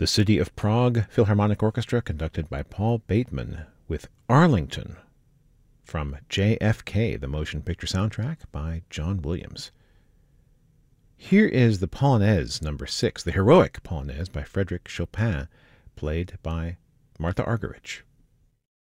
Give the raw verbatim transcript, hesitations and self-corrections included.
The City of Prague Philharmonic Orchestra, conducted by Paul Bateman, with Arlington from J F K, the motion picture soundtrack by John Williams. Here is the Polonaise number six, the Heroic Polonaise by Frédéric Chopin, played by Martha Argerich.